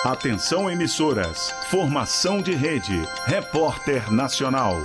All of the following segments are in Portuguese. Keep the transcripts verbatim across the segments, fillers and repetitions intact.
Atenção emissoras, formação de rede, Repórter Nacional.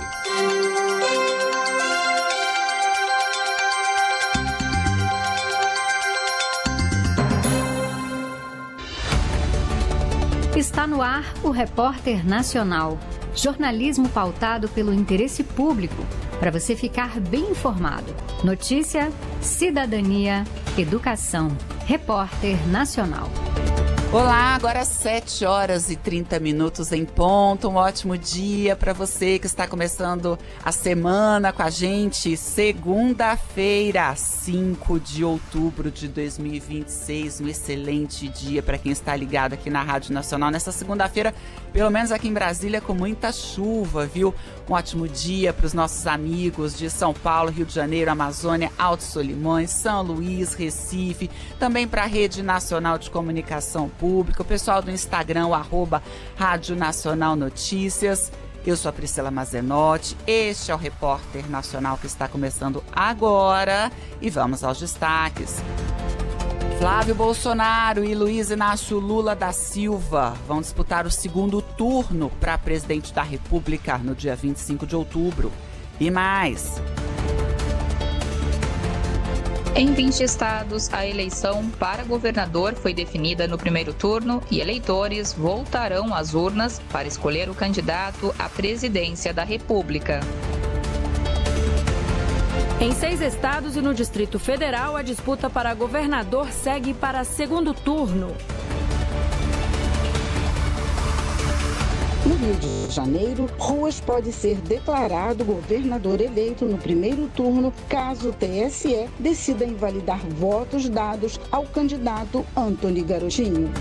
Está no ar o Repórter Nacional, jornalismo pautado pelo interesse público, para você ficar bem informado. Notícia, cidadania, educação. Repórter Nacional. Olá, agora sete horas e trinta minutos em ponto. Um ótimo dia para você que está começando a semana com a gente. Segunda-feira, cinco de outubro de dois mil e vinte e seis. Um excelente dia para quem está ligado aqui na Rádio Nacional. Nessa segunda-feira, pelo menos aqui em Brasília, com muita chuva, viu? Um ótimo dia para os nossos amigos de São Paulo, Rio de Janeiro, Amazônia, Alto Solimões, São Luís, Recife. Também para a Rede Nacional de Comunicação Pública, o pessoal do Instagram, o arroba Rádio Nacional Notícias. Eu sou a Priscila Mazenotti, este é o Repórter Nacional que está começando agora e vamos aos destaques. Flávio Bolsonaro e Luiz Inácio Lula da Silva vão disputar o segundo turno para presidente da República no dia vinte e cinco de outubro. E mais... Em vinte estados, a eleição para governador foi definida no primeiro turno e eleitores voltarão às urnas para escolher o candidato à presidência da República. Em seis estados e no Distrito Federal, a disputa para governador segue para segundo turno. No Rio de Janeiro, Ruas pode ser declarado governador eleito no primeiro turno, caso o T S E decida invalidar votos dados ao candidato Antony Garotinho.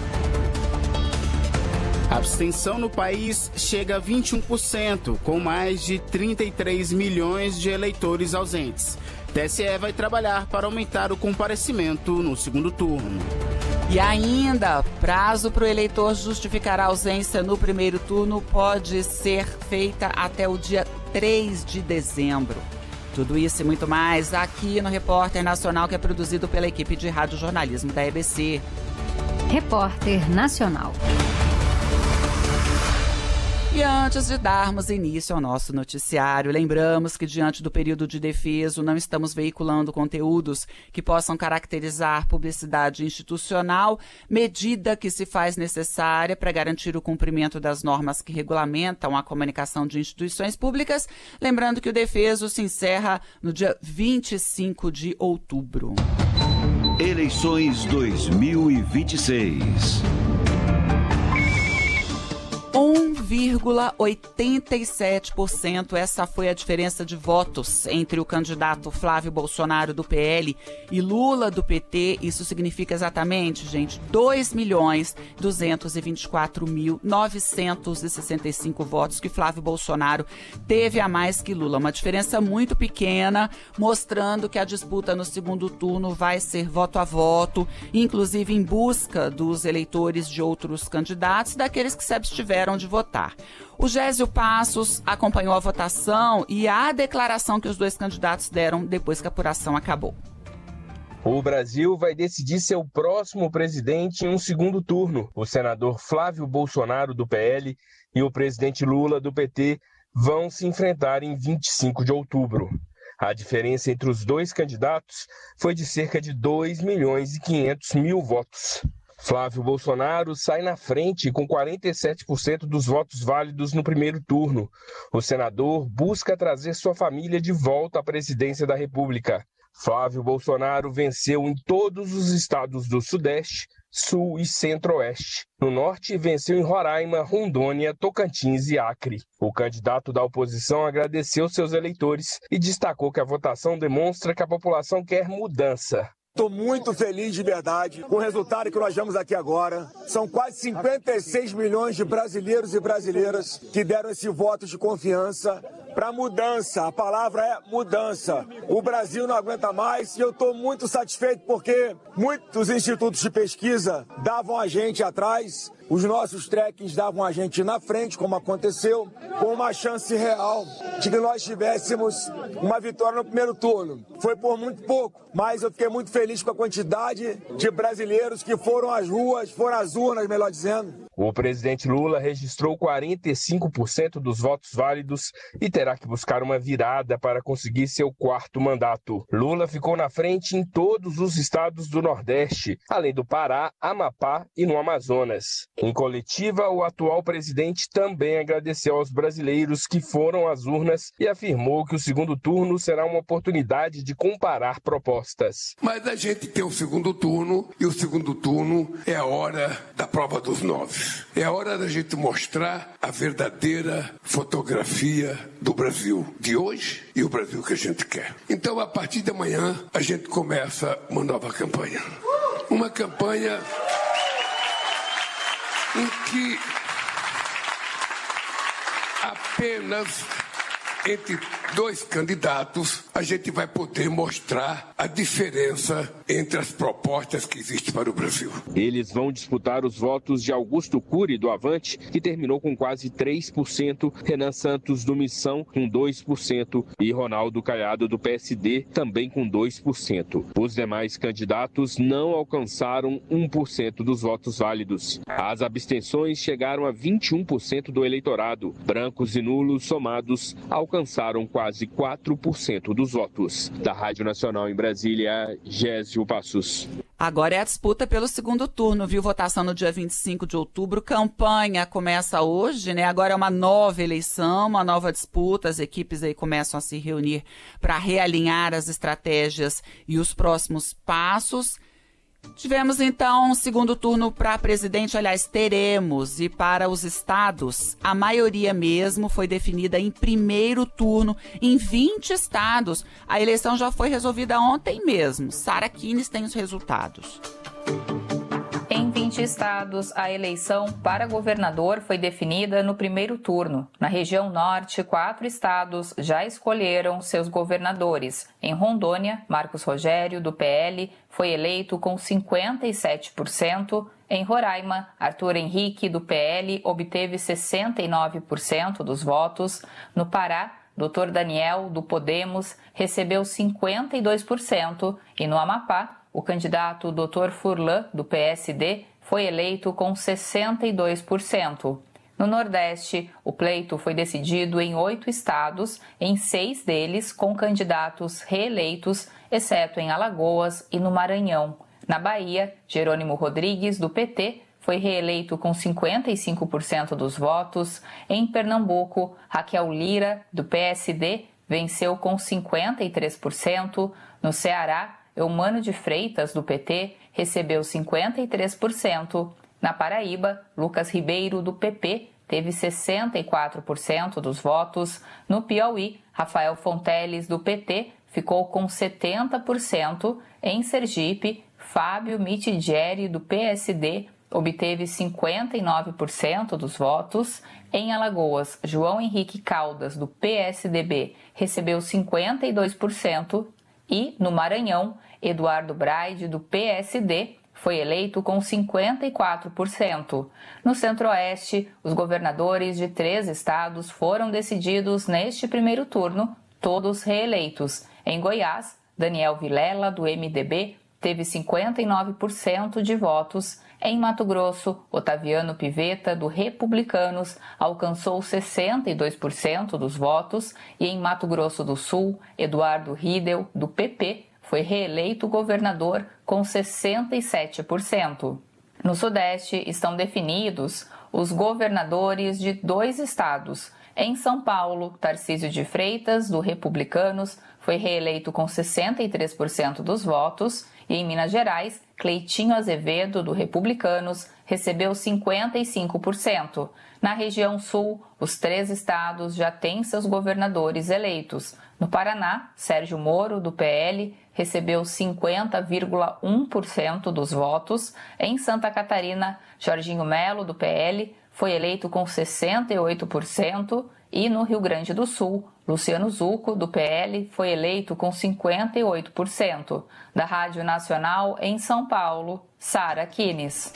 A abstenção no país chega a vinte e um por cento, com mais de trinta e três milhões de eleitores ausentes. O T S E vai trabalhar para aumentar o comparecimento no segundo turno. E ainda, prazo para o eleitor justificar a ausência no primeiro turno pode ser feita até o dia três de dezembro. Tudo isso e muito mais aqui no Repórter Nacional, que é produzido pela equipe de radiojornalismo da E B C. Repórter Nacional. E antes de darmos início ao nosso noticiário, lembramos que diante do período de defeso não estamos veiculando conteúdos que possam caracterizar publicidade institucional, medida que se faz necessária para garantir o cumprimento das normas que regulamentam a comunicação de instituições públicas, lembrando que o defeso se encerra no dia vinte e cinco de outubro. Eleições dois mil e vinte e seis. um vírgula oitenta e sete por cento, essa foi a diferença de votos entre o candidato Flávio Bolsonaro do P L e Lula do P T. Isso significa exatamente, gente, dois milhões duzentos e vinte e quatro mil novecentos e sessenta e cinco votos que Flávio Bolsonaro teve a mais que Lula. Uma diferença muito pequena, mostrando que a disputa no segundo turno vai ser voto a voto, inclusive em busca dos eleitores de outros candidatos, daqueles que se abstiveram de votar. O Gésio Passos acompanhou a votação e a declaração que os dois candidatos deram depois que a apuração acabou. O Brasil vai decidir seu próximo presidente em um segundo turno. O senador Flávio Bolsonaro, do P L, e o presidente Lula, do P T, vão se enfrentar em vinte e cinco de outubro. A diferença entre os dois candidatos foi de cerca de dois milhões e quinhentos mil votos. Flávio Bolsonaro sai na frente com quarenta e sete por cento dos votos válidos no primeiro turno. O senador busca trazer sua família de volta à presidência da República. Flávio Bolsonaro venceu em todos os estados do Sudeste, Sul e Centro-Oeste. No Norte, venceu em Roraima, Rondônia, Tocantins e Acre. O candidato da oposição agradeceu seus eleitores e destacou que a votação demonstra que a população quer mudança. Estou muito feliz de verdade com o resultado que nós vemos aqui agora. São quase cinquenta e seis milhões de brasileiros e brasileiras que deram esse voto de confiança para mudança. A palavra é mudança. O Brasil não aguenta mais e eu estou muito satisfeito porque muitos institutos de pesquisa davam a gente atrás. Os nossos trekkings davam a gente na frente, como aconteceu, com uma chance real de que nós tivéssemos uma vitória no primeiro turno. Foi por muito pouco, mas eu fiquei muito feliz com a quantidade de brasileiros que foram às ruas, foram às urnas, melhor dizendo. O presidente Lula registrou quarenta e cinco por cento dos votos válidos e terá que buscar uma virada para conseguir seu quarto mandato. Lula ficou na frente em todos os estados do Nordeste, além do Pará, Amapá e no Amazonas. Em coletiva, o atual presidente também agradeceu aos brasileiros que foram às urnas e afirmou que o segundo turno será uma oportunidade de comparar propostas. Mas a gente tem o segundo turno e o segundo turno é a hora da prova dos nove. É a hora da gente mostrar a verdadeira fotografia do Brasil de hoje e o Brasil que a gente quer. Então, a partir de amanhã, a gente começa uma nova campanha. Uma campanha em que apenas entre dois candidatos a gente vai poder mostrar a diferença entre as propostas que existem para o Brasil. Eles vão disputar os votos de Augusto Cury, do Avante, que terminou com quase três por cento, Renan Santos, do Missão, com dois por cento e Ronaldo Caiado, do P S D, também com dois por cento. Os demais candidatos não alcançaram um por cento dos votos válidos. As abstenções chegaram a vinte e um por cento do eleitorado. Brancos e nulos somados alcançaram quase quatro por cento dos votos. Da Rádio Nacional em Brasília, Gésio Passos. Agora é a disputa pelo segundo turno, viu? Votação no dia vinte e cinco de outubro. Campanha começa hoje, né? Agora é uma nova eleição, uma nova disputa. As equipes aí começam a se reunir para realinhar as estratégias e os próximos passos. Tivemos, então, um segundo turno para presidente, aliás, teremos, e para os estados, a maioria mesmo foi definida em primeiro turno, em vinte estados. A eleição já foi resolvida ontem mesmo. Sara Kines tem os resultados. Em vinte estados, a eleição para governador foi definida no primeiro turno. Na região norte, quatro estados já escolheram seus governadores. Em Rondônia, Marcos Rogério, do P L, foi eleito com cinquenta e sete por cento. Em Roraima, Arthur Henrique, do P L, obteve sessenta e nove por cento dos votos. No Pará, doutor Daniel, do Podemos, recebeu cinquenta e dois por cento. E no Amapá, o candidato doutor Furlan, do P S D, foi eleito com sessenta e dois por cento. No Nordeste, o pleito foi decidido em oito estados, em seis deles com candidatos reeleitos, exceto em Alagoas e no Maranhão. Na Bahia, Jerônimo Rodrigues, do P T, foi reeleito com cinquenta e cinco por cento dos votos. Em Pernambuco, Raquel Lira, do P S D, venceu com cinquenta e três por cento. No Ceará, Eumano de Freitas, do P T, recebeu cinquenta e três por cento. Na Paraíba, Lucas Ribeiro, do P P, teve sessenta e quatro por cento dos votos. No Piauí, Rafael Fonteles, do P T, ficou com setenta por cento. Em Sergipe, Fábio Mitidieri, do P S D, obteve cinquenta e nove por cento dos votos. Em Alagoas, João Henrique Caldas, do P S D B, recebeu cinquenta e dois por cento. E, no Maranhão, Eduardo Braide, do P S D, foi eleito com cinquenta e quatro por cento. No Centro-Oeste, os governadores de três estados foram decididos neste primeiro turno, todos reeleitos. Em Goiás, Daniel Vilela, do M D B, teve cinquenta e nove por cento de votos. Em Mato Grosso, Otaviano Pivetta, do Republicanos, alcançou sessenta e dois por cento dos votos. E em Mato Grosso do Sul, Eduardo Riedel, do P P, foi reeleito governador com sessenta e sete por cento. No Sudeste, estão definidos os governadores de dois estados. Em São Paulo, Tarcísio de Freitas, do Republicanos, foi reeleito com sessenta e três por cento dos votos. E em Minas Gerais, Cleitinho Azevedo, do Republicanos, recebeu cinquenta e cinco por cento. Na região sul, os três estados já têm seus governadores eleitos. No Paraná, Sérgio Moro, do P L, recebeu cinquenta vírgula um por cento dos votos. Em Santa Catarina, Jorginho Melo, do P L, foi eleito com sessenta e oito por cento e no Rio Grande do Sul, Luciano Zucco, do P L, foi eleito com cinquenta e oito por cento. Da Rádio Nacional, em São Paulo, Sara Kines.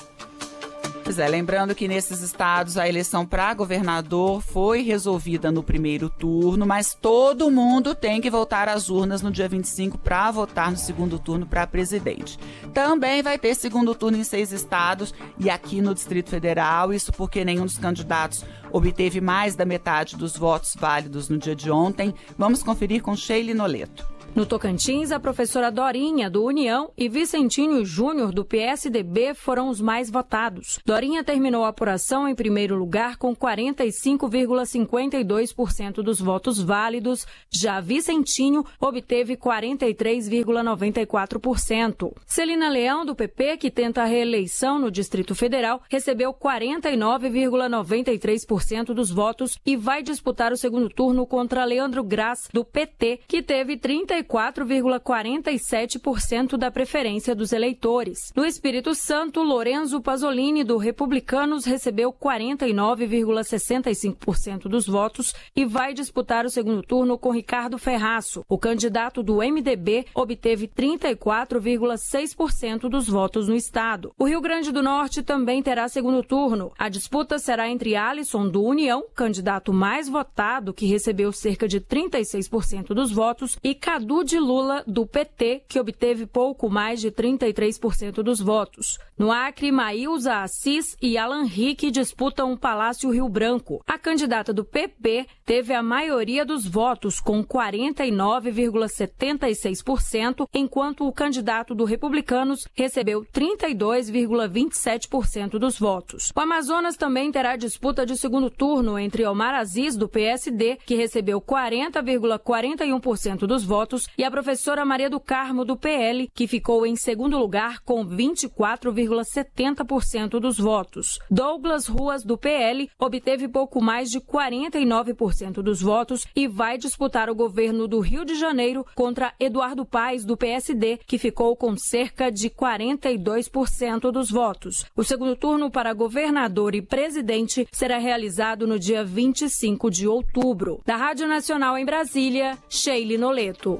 Pois é, lembrando que nesses estados a eleição para governador foi resolvida no primeiro turno, mas todo mundo tem que voltar às urnas no dia vinte e cinco para votar no segundo turno para presidente. Também vai ter segundo turno em seis estados e aqui no Distrito Federal, isso porque nenhum dos candidatos obteve mais da metade dos votos válidos no dia de ontem. Vamos conferir com Sheila Noleto. No Tocantins, a professora Dorinha, do União, e Vicentinho Júnior, do P S D B, foram os mais votados. Dorinha terminou a apuração em primeiro lugar com quarenta e cinco vírgula cinquenta e dois por cento dos votos válidos, já Vicentinho obteve quarenta e três vírgula noventa e quatro por cento. Celina Leão, do P P, que tenta a reeleição no Distrito Federal, recebeu quarenta e nove vírgula noventa e três por cento dos votos e vai disputar o segundo turno contra Leandro Graz, do P T, que teve trinta e quatro vírgula quarenta e sete por cento da preferência dos eleitores. No Espírito Santo, Lorenzo Pasolini, do Republicanos, recebeu quarenta e nove vírgula sessenta e cinco por cento dos votos e vai disputar o segundo turno com Ricardo Ferraço. O candidato do M D B obteve trinta e quatro vírgula seis por cento dos votos no estado. O Rio Grande do Norte também terá segundo turno. A disputa será entre Alisson, do União, candidato mais votado, que recebeu cerca de trinta e seis por cento dos votos, e Cadu de Lula, do P T, que obteve pouco mais de trinta e três por cento dos votos. No Acre, Maílza Assis e Alan Rick disputam o Palácio Rio Branco. A candidata do P P teve a maioria dos votos, com quarenta e nove vírgula setenta e seis por cento, enquanto o candidato do Republicanos recebeu trinta e dois vírgula vinte e sete por cento dos votos. O Amazonas também terá disputa de segundo turno entre Omar Aziz, do P S D, que recebeu quarenta vírgula quarenta e um por cento dos votos, e a professora Maria do Carmo, do P L, que ficou em segundo lugar com vinte e quatro vírgula setenta por cento dos votos. Douglas Ruas, do P L, obteve pouco mais de quarenta e nove por cento dos votos e vai disputar o governo do Rio de Janeiro contra Eduardo Paes, do P S D, que ficou com cerca de quarenta e dois por cento dos votos. O segundo turno para governador e presidente será realizado no dia vinte e cinco de outubro. Da Rádio Nacional em Brasília, Sheila Noleto.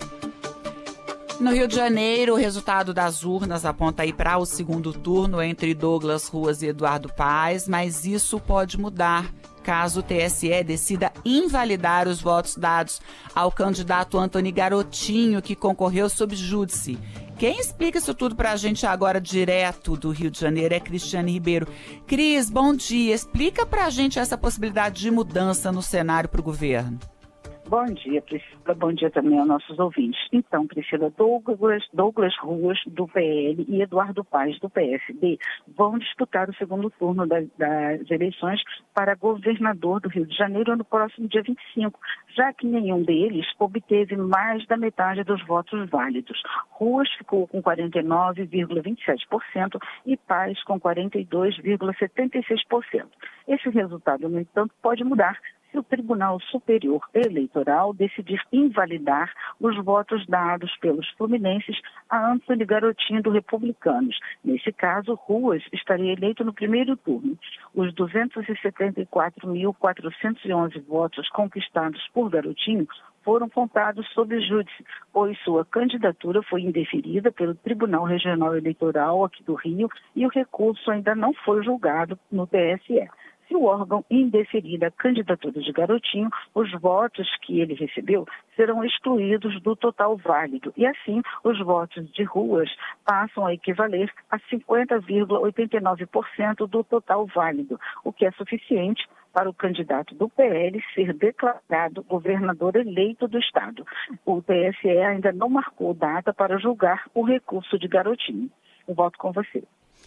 No Rio de Janeiro, o resultado das urnas aponta aí para o segundo turno entre Douglas Ruas e Eduardo Paes, mas isso pode mudar caso o T S E decida invalidar os votos dados ao candidato Antony Garotinho, que concorreu sob júdice. Quem explica isso tudo para a gente agora, direto do Rio de Janeiro, é Cristiane Ribeiro. Cris, bom dia. Explica para a gente essa possibilidade de mudança no cenário para o governo. Bom dia, Priscila. Bom dia também aos nossos ouvintes. Então, Priscila, Douglas, Douglas Ruas, do P L, e Eduardo Paes, do P S D, vão disputar o segundo turno das, das eleições para governador do Rio de Janeiro no próximo dia vinte e cinco, já que nenhum deles obteve mais da metade dos votos válidos. Ruas ficou com quarenta e nove vírgula vinte e sete por cento e Paes com quarenta e dois vírgula setenta e seis por cento. Esse resultado, no entanto, pode mudar se o Tribunal Superior Eleitoral decidir invalidar os votos dados pelos fluminenses a Antony Garotinho, do Republicanos. Nesse caso, Ruas estaria eleito no primeiro turno. Os duzentos e setenta e quatro mil quatrocentos e onze votos conquistados por Garotinho foram contados sob júdice, pois sua candidatura foi indeferida pelo Tribunal Regional Eleitoral aqui do Rio e o recurso ainda não foi julgado no T S E. Se o órgão indeferir a candidatura de Garotinho, os votos que ele recebeu serão excluídos do total válido e, assim, os votos de Ruas passam a equivaler a cinquenta vírgula oitenta e nove por cento do total válido, o que é suficiente para o candidato do P L ser declarado governador eleito do estado. O T S E ainda não marcou data para julgar o recurso de Garotinho. Eu volto com você.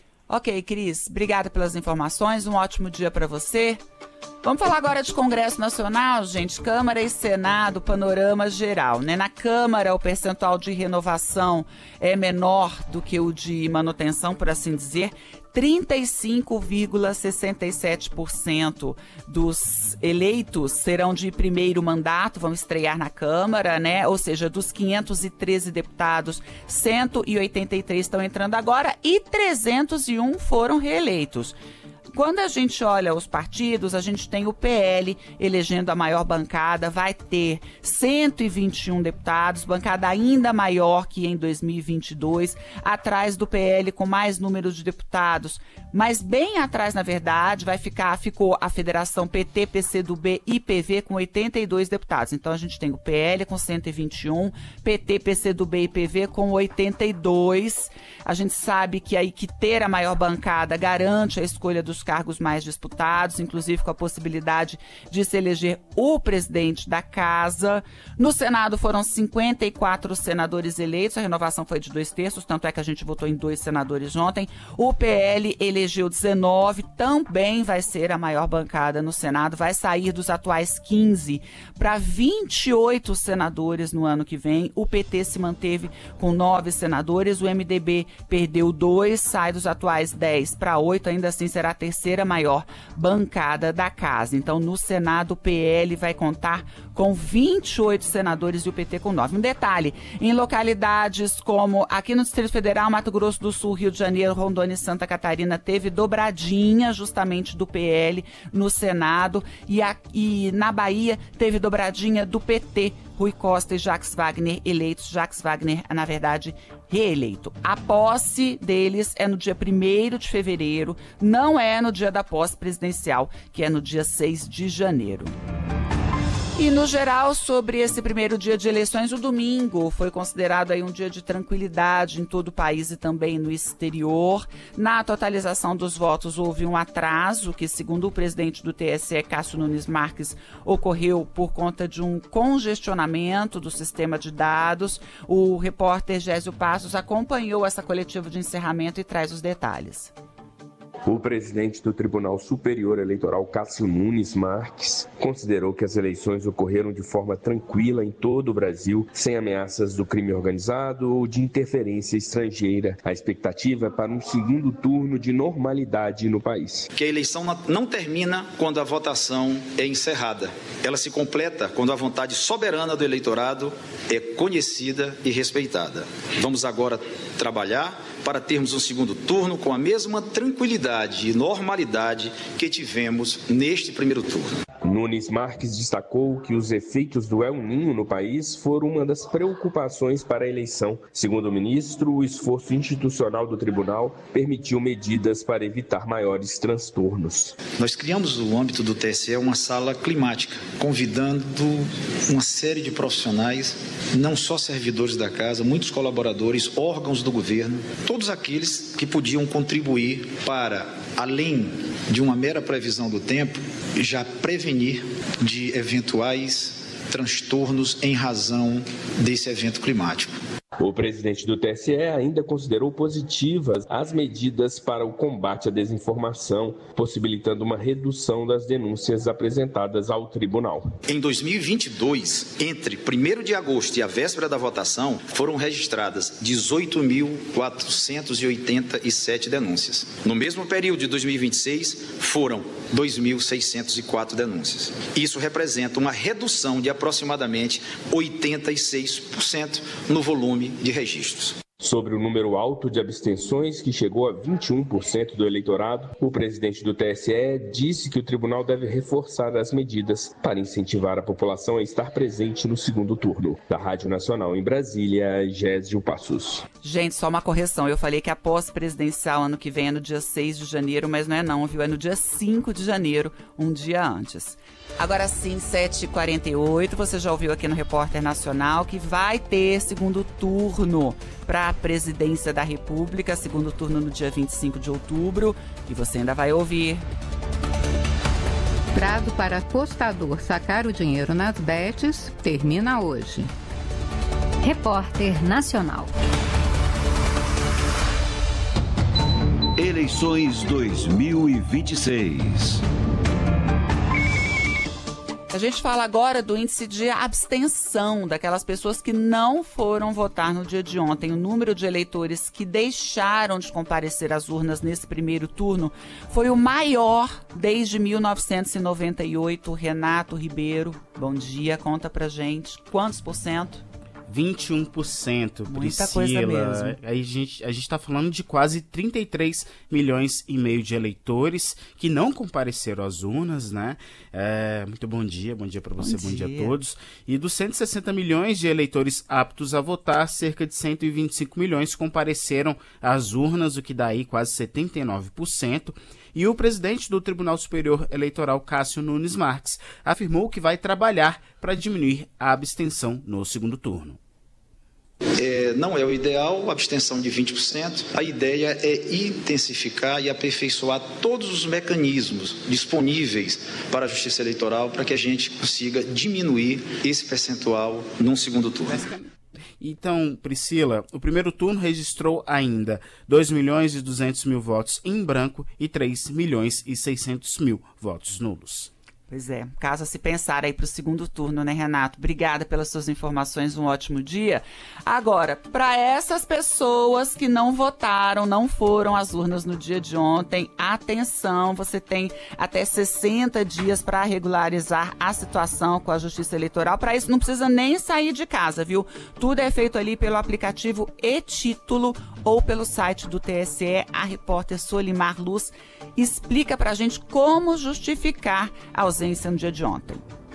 Ok, Cris, obrigada pelas informações, um ótimo dia para você. Vamos falar agora de Congresso Nacional, gente, Câmara e Senado, panorama geral, né? Na Câmara, o percentual de renovação é menor do que o de manutenção, por assim dizer. trinta e cinco vírgula sessenta e sete por cento dos eleitos serão de primeiro mandato, vão estrear na Câmara, né? Ou seja, dos quinhentos e treze deputados, cento e oitenta e três estão entrando agora e trezentos e um foram reeleitos. quando a gente olha os partidos, a gente tem o P L elegendo a maior bancada, vai ter cento e vinte e um deputados, bancada ainda maior que em dois mil e vinte e dois, atrás do P L com mais número de deputados, mas bem atrás, na verdade, vai ficar, ficou a Federação P T, P C do B e P V com oitenta e dois deputados. Então a gente tem o P L com cento e vinte e um, P T, P C do B e P V com oitenta e dois. A gente sabe que aí que ter a maior bancada garante a escolha dos cargos mais disputados, inclusive com a possibilidade de se eleger o presidente da casa. No Senado foram cinquenta e quatro senadores eleitos, a renovação foi de dois terços, tanto é que a gente votou em dois senadores ontem. O P L elegeu dezenove, também vai ser a maior bancada no Senado, vai sair dos atuais quinze para vinte e oito senadores no ano que vem. O P T se manteve com nove senadores, o M D B perdeu dois, sai dos atuais dez para oito, ainda assim será a terceira maior bancada da casa. Então, no Senado, o P L vai contar com vinte e oito senadores e o P T com nove. Um detalhe, em localidades como aqui no Distrito Federal, Mato Grosso do Sul, Rio de Janeiro, Rondônia e Santa Catarina, teve dobradinha justamente do P L no Senado, e, a, e na Bahia teve dobradinha do P T, Rui Costa e Jacques Wagner eleitos. Jacques Wagner, na verdade, reeleito. A posse deles é no dia primeiro de fevereiro, não é no dia da posse presidencial, que é no dia seis de janeiro. E, no geral, sobre esse primeiro dia de eleições, o domingo foi considerado aí um dia de tranquilidade em todo o país e também no exterior. Na totalização dos votos, houve um atraso que, segundo o presidente do T S E, Cássio Nunes Marques, ocorreu por conta de um congestionamento do sistema de dados. O repórter Gésio Passos acompanhou essa coletiva de encerramento e traz os detalhes. O presidente do Tribunal Superior Eleitoral, Cássio Nunes Marques, considerou que as eleições ocorreram de forma tranquila em todo o Brasil, sem ameaças do crime organizado ou de interferência estrangeira. A expectativa é para um segundo turno de normalidade no país. Que a eleição não termina quando a votação é encerrada. Ela se completa quando a vontade soberana do eleitorado é conhecida e respeitada. Vamos agora trabalhar para termos um segundo turno com a mesma tranquilidade e normalidade que tivemos neste primeiro turno. Nunes Marques destacou que os efeitos do El Niño no país foram uma das preocupações para a eleição. Segundo o ministro, o esforço institucional do tribunal permitiu medidas para evitar maiores transtornos. Nós criamos no âmbito do T S E uma sala climática, convidando uma série de profissionais, não só servidores da casa, muitos colaboradores, órgãos do governo, todos aqueles que podiam contribuir para, além de uma mera previsão do tempo, já prevenir de eventuais transtornos em razão desse evento climático. O presidente do T S E ainda considerou positivas as medidas para o combate à desinformação, possibilitando uma redução das denúncias apresentadas ao tribunal. Em dois mil e vinte e dois, entre primeiro de agosto e a véspera da votação, foram registradas dezoito mil quatrocentas e oitenta e sete denúncias. No mesmo período de dois mil e vinte e seis, foram dois mil seiscentas e quatro denúncias. Isso representa uma redução de aproximadamente oitenta e seis por cento no volume de registros. Sobre o número alto de abstenções, que chegou a vinte e um por cento do eleitorado, o presidente do T S E disse que o tribunal deve reforçar as medidas para incentivar a população a estar presente no segundo turno. Da Rádio Nacional em Brasília, Gésio Passos. Gente, só uma correção. Eu falei que a posse presidencial ano que vem é no dia seis de janeiro, mas não é não, viu? É no dia cinco de janeiro, um dia antes. Agora sim, sete e quarenta e oito, você já ouviu aqui no Repórter Nacional que vai ter segundo turno para a presidência da República, segundo turno no dia vinte e cinco de outubro, e você ainda vai ouvir. Prazo para apostador sacar o dinheiro nas bets termina hoje. Repórter Nacional. Eleições dois mil e vinte e seis. A gente fala agora do índice de abstenção, daquelas pessoas que não foram votar no dia de ontem. O número de eleitores que deixaram de comparecer às urnas nesse primeiro turno foi o maior desde mil novecentos e noventa e oito. Renato Ribeiro, bom dia, conta pra gente. Quantos por cento? vinte e um por cento, Muita Priscila. coisa mesmo. Aí a gente a está falando de quase trinta e três milhões e meio de eleitores que não compareceram às urnas, né? É, muito bom dia, bom dia para você, bom, bom dia. dia a todos. E dos cento e sessenta milhões de eleitores aptos a votar, cerca de cento e vinte e cinco milhões compareceram às urnas, o que dá aí quase setenta e nove por cento. E o presidente do Tribunal Superior Eleitoral, Cássio Nunes Marques, afirmou que vai trabalhar para diminuir a abstenção no segundo turno. É, não é o ideal, a abstenção de vinte por cento. A ideia é intensificar e aperfeiçoar todos os mecanismos disponíveis para a Justiça Eleitoral para que a gente consiga diminuir esse percentual num segundo turno. Então, Priscila, o primeiro turno registrou ainda dois milhões e duzentos mil votos em branco e três milhões e seiscentos mil votos nulos. Pois é, caso a se pensar aí para o segundo turno, né, Renato? Obrigada pelas suas informações, um ótimo dia. Agora, para essas pessoas que não votaram, não foram às urnas no dia de ontem, atenção, você tem até sessenta dias para regularizar a situação com a Justiça Eleitoral. Para isso, não precisa nem sair de casa, viu? Tudo é feito ali pelo aplicativo e-Título ou pelo site do T S E. A repórter Solimar Luz explica para a gente como justificar a ausência no dia de ontem.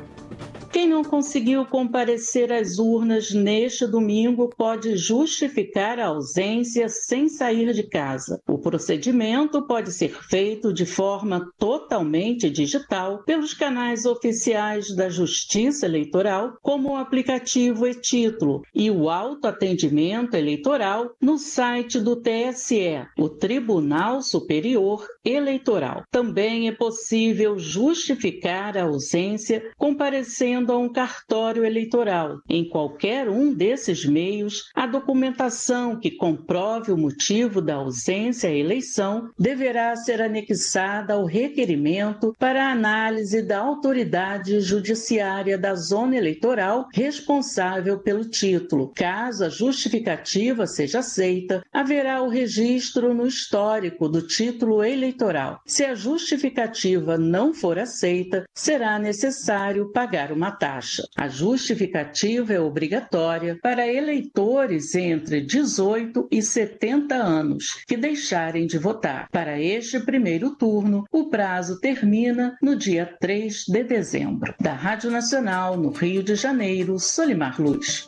Quem não conseguiu comparecer às urnas neste domingo pode justificar a ausência sem sair de casa. O procedimento pode ser feito de forma totalmente digital pelos canais oficiais da Justiça Eleitoral, como o aplicativo e-Título e o autoatendimento eleitoral no site do T S E, o Tribunal Superior Eleitoral. Também é possível justificar a ausência comparecendo a um cartório eleitoral. Em qualquer um desses meios, a documentação que comprove o motivo da ausência à eleição deverá ser anexada ao requerimento para análise da autoridade judiciária da zona eleitoral responsável pelo título. Caso a justificativa seja aceita, haverá o registro no histórico do título eleitoral. Se a justificativa não for aceita, será necessário pagar uma taxa. A justificativa é obrigatória para eleitores entre dezoito e setenta anos que deixarem de votar. Para este primeiro turno, o prazo termina no dia três de dezembro. Da Rádio Nacional, no Rio de Janeiro, Solimar Luz.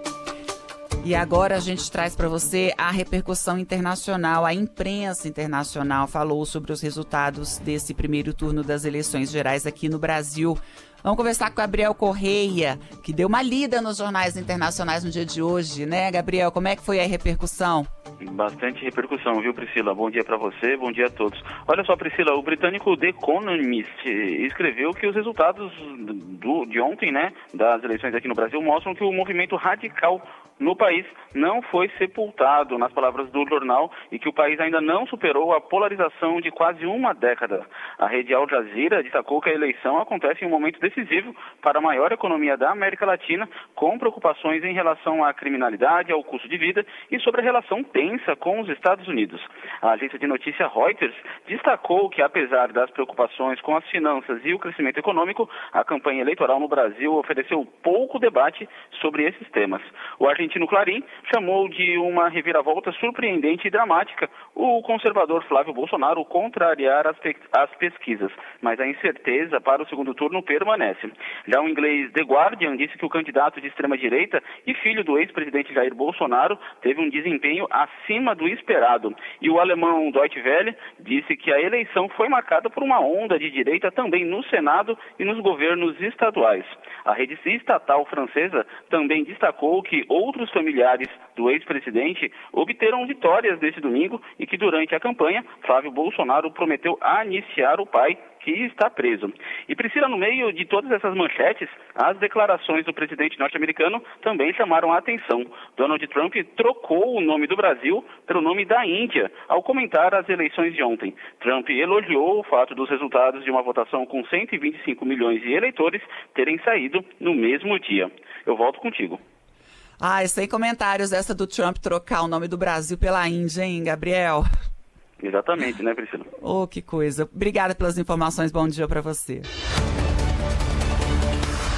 E agora a gente traz para você a repercussão internacional. A imprensa internacional falou sobre os resultados desse primeiro turno das eleições gerais aqui no Brasil. Vamos conversar com o Gabriel Correia, que deu uma lida nos jornais internacionais no dia de hoje, né, Gabriel? Como é que foi a repercussão? Bastante repercussão, viu, Priscila? Bom dia para você, bom dia a todos. Olha só, Priscila, o britânico The Economist escreveu que os resultados do, de ontem, né, das eleições aqui no Brasil, mostram que o movimento radical no país não foi sepultado, nas palavras do jornal, e que o país ainda não superou a polarização de quase uma década. A rede Al Jazeera destacou que a eleição acontece em um momento decisivo para a maior economia da América Latina, com preocupações em relação à criminalidade, ao custo de vida e sobre a relação tensa com os Estados Unidos. A agência de notícia Reuters destacou que, apesar das preocupações com as finanças e o crescimento econômico, a campanha eleitoral no Brasil ofereceu pouco debate sobre esses temas. O argentino Clarín chamou de uma reviravolta surpreendente e dramática o conservador Flávio Bolsonaro contrariar as, pe- as pesquisas, mas a incerteza para o segundo turno permanece. Já o inglês The Guardian disse que o candidato de extrema-direita e filho do ex-presidente Jair Bolsonaro teve um desempenho acima do esperado. E o alemão Deutsche Welle disse que a eleição foi marcada por uma onda de direita também no Senado e nos governos estaduais. A rede estatal francesa também destacou que outros familiares do ex-presidente obteram vitórias nesse domingo e que durante a campanha, Flávio Bolsonaro prometeu aniciar o pai, que está preso. E, Priscila, no meio de todas essas manchetes, as declarações do presidente norte-americano também chamaram a atenção. Donald Trump trocou o nome do Brasil pelo nome da Índia ao comentar as eleições de ontem. Trump elogiou o fato dos resultados de uma votação com cento e vinte e cinco milhões de eleitores terem saído no mesmo dia. Eu volto contigo. Ah, sem comentários essa do Trump trocar o nome do Brasil pela Índia, hein, Gabriel? Exatamente, né, Priscila? Oh, que coisa. Obrigada pelas informações. Bom dia para você.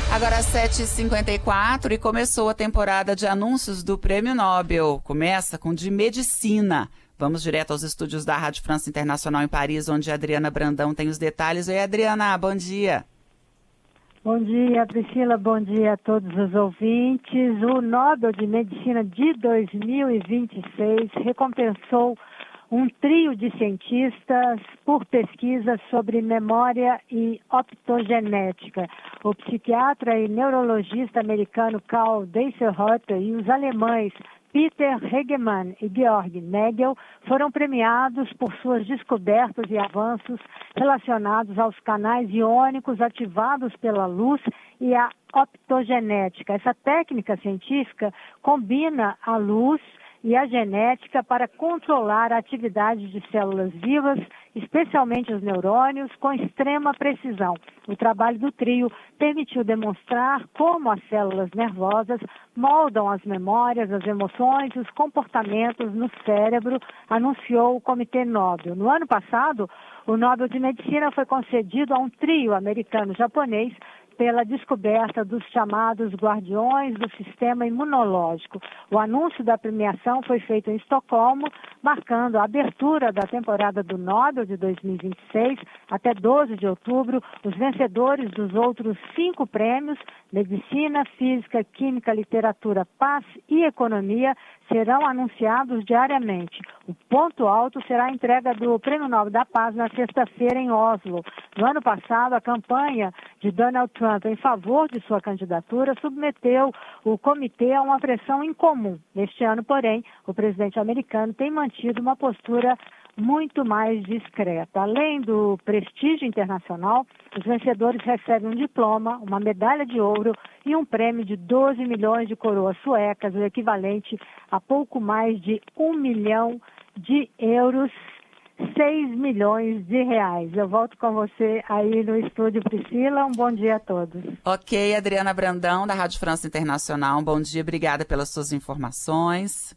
Agora sete e cinquenta e quatro e começou a temporada de anúncios do Prêmio Nobel. Começa com de Medicina. Vamos direto aos estúdios da Rádio França Internacional em Paris, onde a Adriana Brandão tem os detalhes. Oi, Adriana, bom dia. Bom dia, Priscila, bom dia a todos os ouvintes. O Nobel de Medicina de dois mil e vinte e seis recompensou um trio de cientistas por pesquisas sobre memória e optogenética. O psiquiatra e neurologista americano Karl Deisselhotter e os alemães Peter Hegemann e Georg Nagel foram premiados por suas descobertas e avanços relacionados aos canais iônicos ativados pela luz e a optogenética. Essa técnica científica combina a luz e a genética para controlar a atividade de células vivas, especialmente os neurônios, com extrema precisão. O trabalho do trio permitiu demonstrar como as células nervosas moldam as memórias, as emoções e os comportamentos no cérebro, anunciou o Comitê Nobel. No ano passado, o Nobel de Medicina foi concedido a um trio americano-japonês pela descoberta dos chamados guardiões do sistema imunológico. O anúncio da premiação foi feito em Estocolmo, marcando a abertura da temporada do Nobel de dois mil e vinte e seis. Até doze de outubro, os vencedores dos outros cinco prêmios, Medicina, Física, Química, Literatura, Paz e Economia, serão anunciados diariamente. O ponto alto será a entrega do Prêmio Nobel da Paz na sexta-feira em Oslo. No ano passado, a campanha de Donald Trump em favor de sua candidatura submeteu o comitê a uma pressão incomum. Neste ano, porém, o presidente americano tem mantido uma postura muito mais discreta. Além do prestígio internacional, os vencedores recebem um diploma, uma medalha de ouro e um prêmio de doze milhões de coroas suecas, o equivalente a pouco mais de um milhão de euros, seis milhões de reais. Eu volto com você aí no estúdio, Priscila. Um bom dia a todos. Ok, Adriana Brandão, da Rádio França Internacional. Um bom dia, obrigada pelas suas informações.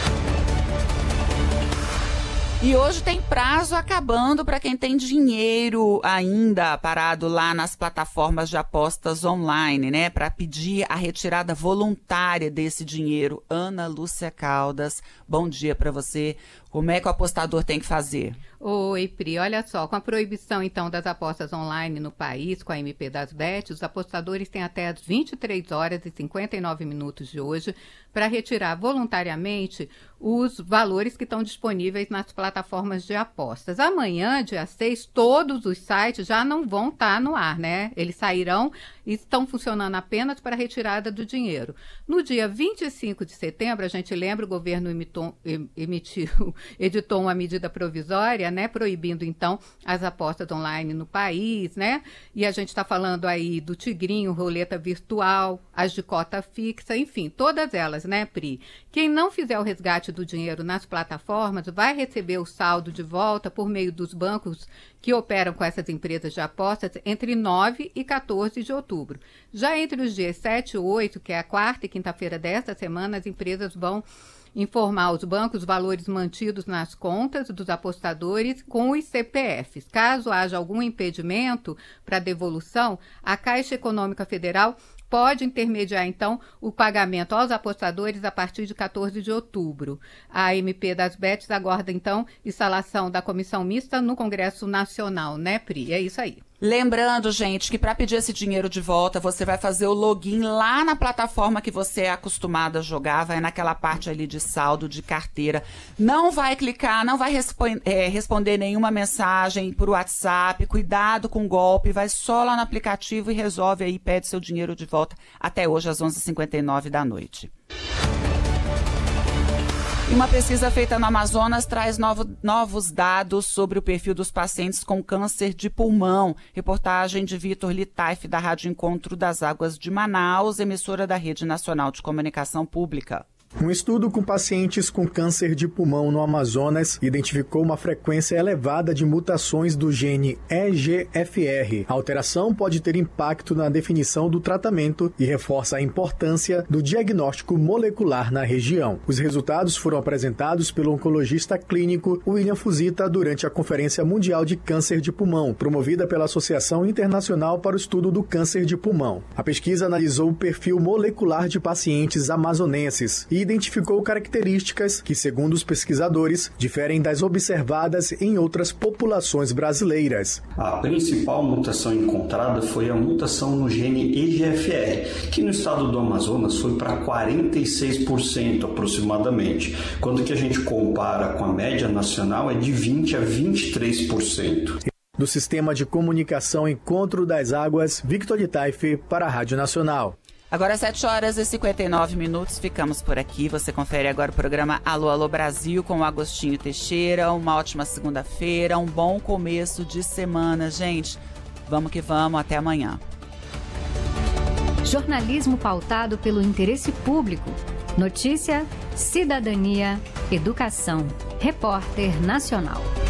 E hoje tem prazo acabando para quem tem dinheiro ainda parado lá nas plataformas de apostas online, né? Para pedir a retirada voluntária desse dinheiro. Ana Lúcia Caldas, bom dia para você. Como é que o apostador tem que fazer? Oi, Pri, olha só, com a proibição, então, das apostas online no país, com a M P das bets, os apostadores têm até as vinte e três horas e cinquenta e nove minutos de hoje para retirar voluntariamente os valores que estão disponíveis nas plataformas de apostas. Amanhã, dia seis, todos os sites já não vão estar no ar, né? Eles sairão e estão funcionando apenas para a retirada do dinheiro. No dia vinte e cinco de setembro, a gente lembra, o governo emitou, emitiu, editou uma medida provisória, né, proibindo, então, as apostas online no país, né? E a gente está falando aí do tigrinho, roleta virtual, as de cota fixa, enfim, todas elas, né, Pri? Quem não fizer o resgate do dinheiro nas plataformas vai receber o saldo de volta por meio dos bancos que operam com essas empresas de apostas entre nove e quatorze de outubro. Já entre os dias sete e oito, que é a quarta e quinta-feira desta semana, as empresas vão informar aos bancos os valores mantidos nas contas dos apostadores com os C P Fs. Caso haja algum impedimento para devolução, a Caixa Econômica Federal pode intermediar, então, o pagamento aos apostadores a partir de quatorze de outubro. A M P das bets aguarda, então, instalação da comissão mista no Congresso Nacional, né, Pri? É isso aí. Lembrando, gente, que para pedir esse dinheiro de volta, você vai fazer o login lá na plataforma que você é acostumado a jogar, vai naquela parte ali de saldo de carteira. Não vai clicar, não vai respo- é, responder nenhuma mensagem por WhatsApp, cuidado com o golpe, vai só lá no aplicativo e resolve aí, pede seu dinheiro de volta até hoje às onze e cinquenta e nove da noite. E uma pesquisa feita no Amazonas traz novo, novos dados sobre o perfil dos pacientes com câncer de pulmão. Reportagem de Vitor Litaif, da Rádio Encontro das Águas de Manaus, emissora da Rede Nacional de Comunicação Pública. Um estudo com pacientes com câncer de pulmão no Amazonas identificou uma frequência elevada de mutações do gene E G F R. A alteração pode ter impacto na definição do tratamento e reforça a importância do diagnóstico molecular na região. Os resultados foram apresentados pelo oncologista clínico William Fuzita durante a Conferência Mundial de Câncer de Pulmão, promovida pela Associação Internacional para o Estudo do Câncer de Pulmão. A pesquisa analisou o perfil molecular de pacientes amazonenses e identificou características que, segundo os pesquisadores, diferem das observadas em outras populações brasileiras. A principal mutação encontrada foi a mutação no gene E G F R, que no estado do Amazonas foi para quarenta e seis por cento aproximadamente, quando que a gente compara com a média nacional é de vinte a vinte e três por cento. Do Sistema de Comunicação Encontro das Águas, Victor de Taife para a Rádio Nacional. Agora sete horas e cinquenta e nove minutos, ficamos por aqui. Você confere agora o programa Alô, Alô Brasil com o Agostinho Teixeira. Uma ótima segunda-feira, um bom começo de semana, gente. Vamos que vamos, até amanhã. Jornalismo pautado pelo interesse público. Notícia, cidadania, educação. Repórter Nacional.